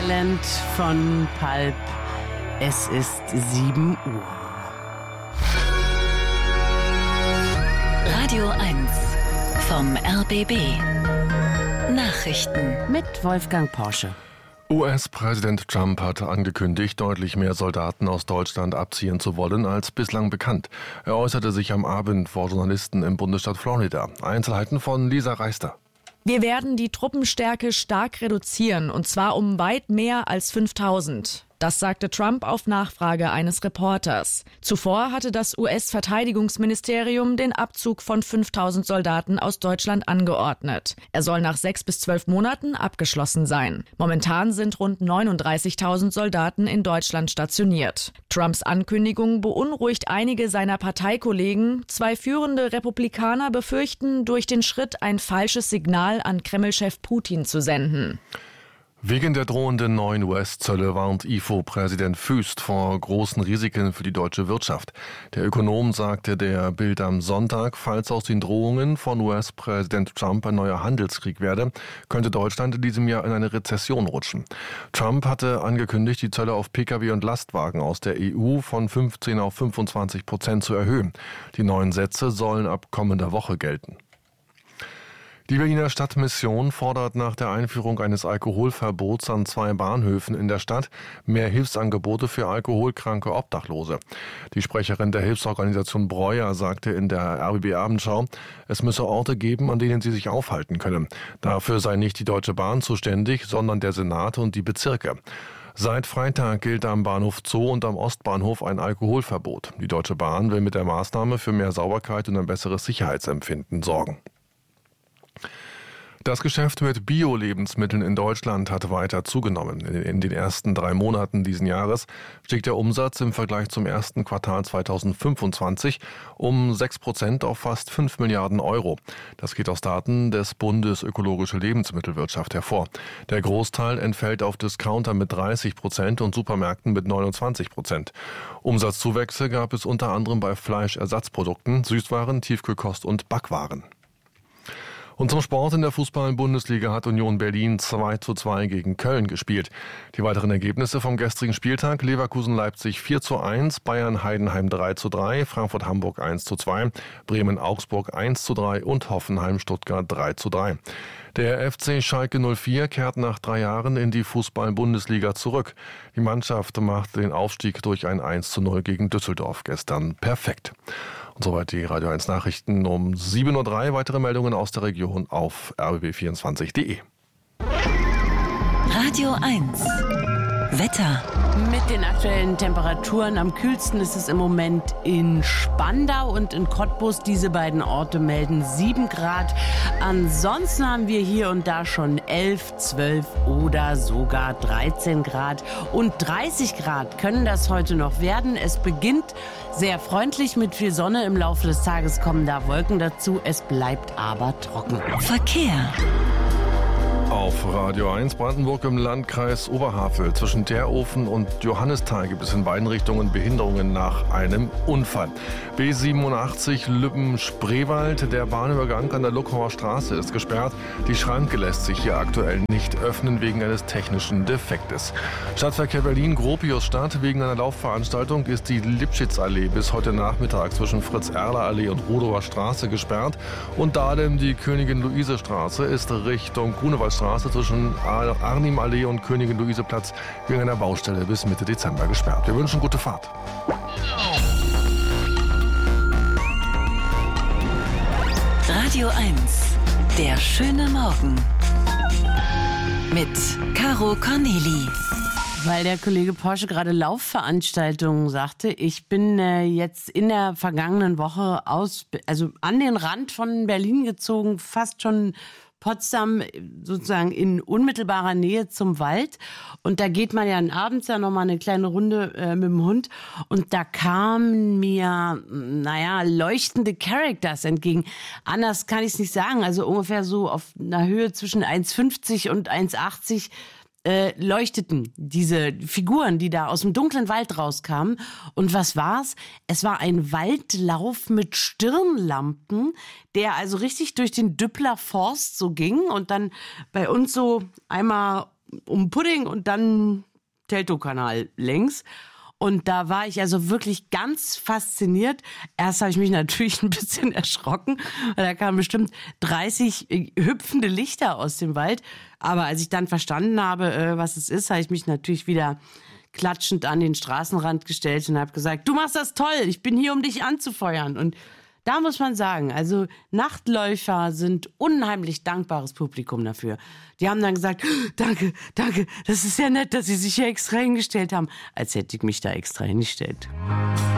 Talent von Pulp. Es ist 7 Uhr. Radio 1 vom RBB. Nachrichten Mit Wolfgang Porsche. US-Präsident Trump hat angekündigt, deutlich mehr Soldaten aus Deutschland abziehen zu wollen als bislang bekannt. Er äußerte sich am Abend vor Journalisten im Bundesstaat Florida. Einzelheiten von Lisa Reister. Wir werden die Truppenstärke stark reduzieren, und zwar um weit mehr als 5000. Das sagte Trump auf Nachfrage eines Reporters. Zuvor hatte das US-Verteidigungsministerium den Abzug von 5000 Soldaten aus Deutschland angeordnet. Er soll nach 6 bis 12 Monaten abgeschlossen sein. Momentan sind rund 39.000 Soldaten in Deutschland stationiert. Trumps Ankündigung beunruhigt einige seiner Parteikollegen. 2 führende Republikaner befürchten, durch den Schritt ein falsches Signal an Kreml-Chef Putin zu senden. Wegen der drohenden neuen US-Zölle warnt IFO-Präsident Fuest vor großen Risiken für die deutsche Wirtschaft. Der Ökonom sagte der Bild am Sonntag, falls aus den Drohungen von US-Präsident Trump ein neuer Handelskrieg werde, könnte Deutschland in diesem Jahr in eine Rezession rutschen. Trump hatte angekündigt, die Zölle auf Pkw und Lastwagen aus der EU von 15 auf 25% zu erhöhen. Die neuen Sätze sollen ab kommender Woche gelten. Die Berliner Stadtmission fordert nach der Einführung eines Alkoholverbots an 2 Bahnhöfen in der Stadt mehr Hilfsangebote für alkoholkranke Obdachlose. Die Sprecherin der Hilfsorganisation Breuer sagte in der RBB-Abendschau, es müsse Orte geben, an denen sie sich aufhalten können. Dafür sei nicht die Deutsche Bahn zuständig, sondern der Senat und die Bezirke. Seit Freitag gilt am Bahnhof Zoo und am Ostbahnhof ein Alkoholverbot. Die Deutsche Bahn will mit der Maßnahme für mehr Sauberkeit und ein besseres Sicherheitsempfinden sorgen. Das Geschäft mit Bio-Lebensmitteln in Deutschland hat weiter zugenommen. In den ersten 3 Monaten diesen Jahres stieg der Umsatz im Vergleich zum ersten Quartal 2025 um 6% auf fast 5 Milliarden Euro. Das geht aus Daten des Bundes Ökologische Lebensmittelwirtschaft hervor. Der Großteil entfällt auf Discounter mit 30% und Supermärkten mit 29%. Umsatzzuwächse gab es unter anderem bei Fleischersatzprodukten, Süßwaren, Tiefkühlkost und Backwaren. Und zum Sport: in der Fußball-Bundesliga hat Union Berlin 2:2 gegen Köln gespielt. Die weiteren Ergebnisse vom gestrigen Spieltag: Leverkusen-Leipzig 4:1, Bayern-Heidenheim 3:3, Frankfurt-Hamburg 1:2, Bremen-Augsburg 1:3 und Hoffenheim-Stuttgart 3:3. Der FC Schalke 04 kehrt nach 3 Jahren in die Fußball-Bundesliga zurück. Die Mannschaft machte den Aufstieg durch ein 1:0 gegen Düsseldorf gestern perfekt. Und soweit die Radio 1 Nachrichten um 7:03 Uhr. Weitere Meldungen aus der Region auf rbb24.de. Radio 1 Wetter. Mit den aktuellen Temperaturen am kühlsten ist es im Moment in Spandau und in Cottbus. Diese beiden Orte melden 7 Grad. Ansonsten haben wir hier und da schon 11, 12 oder sogar 13 Grad. Und 30 Grad können das heute noch werden. Es beginnt sehr freundlich mit viel Sonne. Im Laufe des Tages kommen da Wolken dazu. Es bleibt aber trocken. Verkehr. Auf Radio 1 Brandenburg im Landkreis Oberhavel zwischen Terofen und Johannisthal gibt es in beiden Richtungen Behinderungen nach einem Unfall. B87 Lübben-Spreewald, der Bahnübergang an der Luckauer Straße ist gesperrt. Die Schranke lässt sich hier aktuell nicht öffnen wegen eines technischen Defektes. Stadtverkehr Berlin-Gropiusstadt: wegen einer Laufveranstaltung ist die Lipschitzallee bis heute Nachmittag zwischen Fritz-Erler-Allee und Rodauer Straße gesperrt. Und Dahlem die Königin-Luise-Straße ist Richtung Grunewaldstraße zwischen Arnim-Allee und Königin-Luise-Platz wegen einer Baustelle bis Mitte Dezember gesperrt. Wir wünschen gute Fahrt. Radio 1, der schöne Morgen. Mit Caro Corneli. Weil der Kollege Porsche gerade Laufveranstaltungen sagte, ich bin jetzt in der vergangenen Woche an den Rand von Berlin gezogen, fast schon Potsdam, sozusagen in unmittelbarer Nähe zum Wald. Und da geht man ja abends ja nochmal eine kleine Runde mit dem Hund. Und da kamen mir, leuchtende Characters entgegen. Anders kann ich es nicht sagen. Also ungefähr so auf einer Höhe zwischen 1,50 und 1,80 leuchteten diese Figuren, die da aus dem dunklen Wald rauskamen. Und was war's? Es war ein Waldlauf mit Stirnlampen, der also richtig durch den Düppler Forst so ging und dann bei uns so einmal um Pudding und dann Teltow-Kanal längs. Und da war ich also wirklich ganz fasziniert. Erst habe ich mich natürlich ein bisschen erschrocken, weil da kamen bestimmt 30 hüpfende Lichter aus dem Wald. Aber als ich dann verstanden habe, was es ist, habe ich mich natürlich wieder klatschend an den Straßenrand gestellt und habe gesagt, du machst das toll, ich bin hier, um dich anzufeuern. Und da muss man sagen, also Nachtläufer sind unheimlich dankbares Publikum dafür. Die haben dann gesagt, danke, das ist sehr nett, dass Sie sich hier extra hingestellt haben. Als hätte ich mich da extra hingestellt.